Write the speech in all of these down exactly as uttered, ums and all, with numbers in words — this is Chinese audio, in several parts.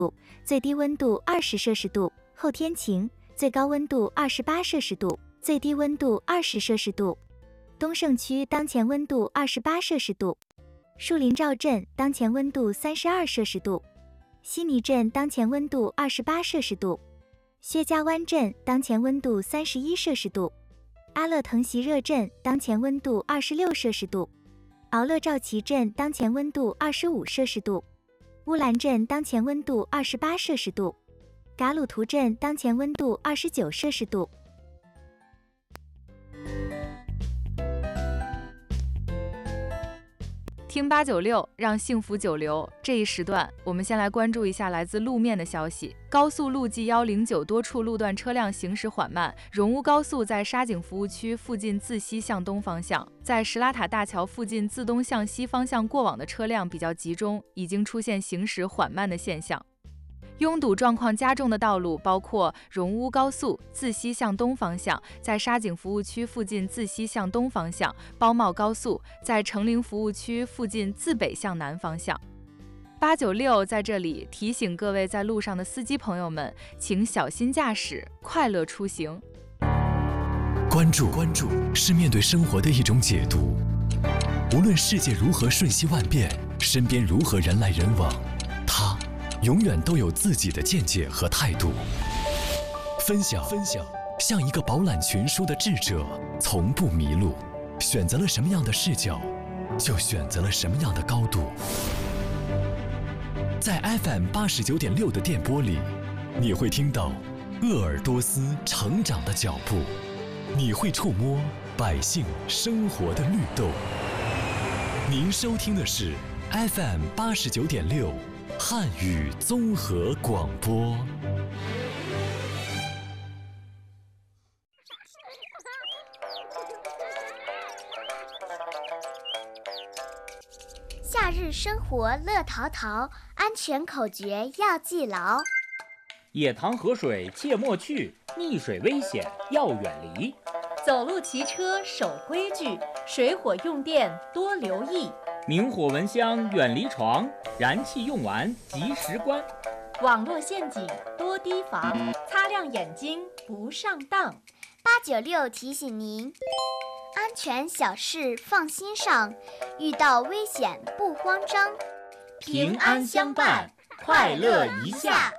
最低温度二十摄氏度，后天晴，最高温度二十八摄氏度，最低温度二十摄氏度。东胜区当前温度二十八摄氏度，树林赵镇当前温度三十二摄氏度，悉尼镇当前温度二十八摄氏度，薛家湾镇当前温度三十一摄氏度，阿勒腾席热镇当前温度二十六摄氏度，敖勒赵旗镇当前温度二十五摄氏度，乌兰镇当前温度二十八摄氏度，噶鲁图镇当前温度二十九摄氏度。 听八九六，让幸福久留。这一时段，我们先来关注一下来自路面的消息。高速路 G 一零九多处路段车辆行驶缓慢，荣乌高速在沙井服务区附近自西向东方向，在石拉塔大桥附近自东向西方向过往的车辆比较集中，已经出现行驶缓慢的现象。拥堵状况加重的道路包括荣乌高速自西向东方向，在沙井服务区附近自西向东方向；包茂高速在成陵服务区附近自北向南方向。八九六在这里提醒各位在路上的司机朋友们，请小心驾驶，快乐出行。 关注关注是面对生活的一种解读。无论世界如何瞬息万变，身边如何人来人往，他永远都有自己的见解和态度。分享分享，像一个饱览群书的智者，从不迷路。选择了什么样的视角，就选择了什么样的高度。在 F M 八十九点六的电波里，你会听到鄂尔多斯成长的脚步，你会触摸百姓生活的绿豆。您收听的是 F M 八十九点六。汉语综合广播。 夏日生活乐淘淘，安全口诀要记牢。 野塘河水切莫去，溺水危险要远离。 走路骑车守规矩，水火用电多留意。 明火蚊香远离床，燃气用完及时关。 网络陷阱多提防，擦亮眼睛不上当。 八九六提醒您，安全小事放心上，遇到危险不慌张， 平安相伴，快乐一下。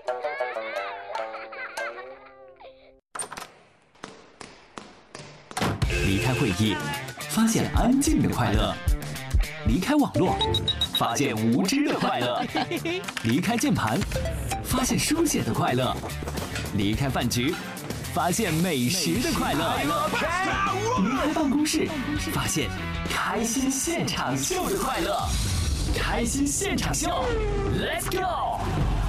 离开会议，发现安静的快乐；离开网络，发现无知的快乐；离开键盘，发现书写的快乐；离开饭局，发现美食的快乐；离开办公室，发现开心现场秀的快乐。开心现场秀 ，Let's go！